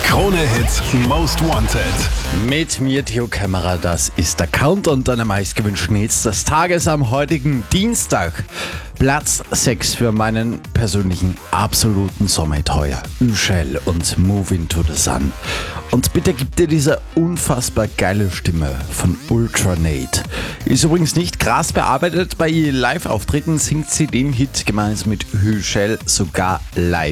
Krone-Hit Most Wanted. Mit mir, Theo Kämmerer, das ist der Countdown deiner meistgewünschten Hits des Tages am heutigen Dienstag. Platz 6 für meinen persönlichen absoluten Sommerhit heuer. Üschel und Move Into the Sun. Und bitte gib dir diese unfassbar geile Stimme von Ultranate. Ist übrigens nicht krass bearbeitet, bei ihren Live-Auftritten singt sie den Hit gemeinsam mit Üschel sogar live.